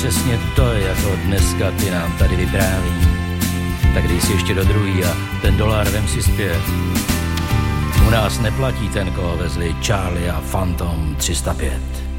přesně to, jako dneska ty nám tady vypráví. Tak dej si ještě do druhý a ten dolar vem si zpět. U nás neplatí ten, koho vezli Charlie a Phantom 305.